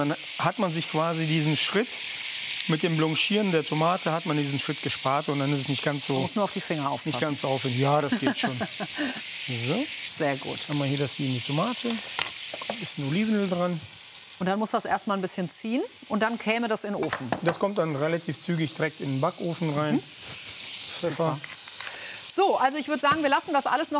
Dann hat man sich quasi diesen Schritt mit dem Blanchieren der Tomate hat man diesen Schritt gespart und dann ist es nicht ganz so. Man muss nur auf die Finger aufpassen. Nicht ganz so aufwendig. Ja, das geht schon. So. Sehr gut. Haben wir hier das hier in die Tomate. Ein bisschen Olivenöl dran. Und dann muss das erstmal ein bisschen ziehen und dann käme das in den Ofen. Das kommt dann relativ zügig direkt in den Backofen rein. Pfeffer. So, also ich würde sagen, wir lassen das alles noch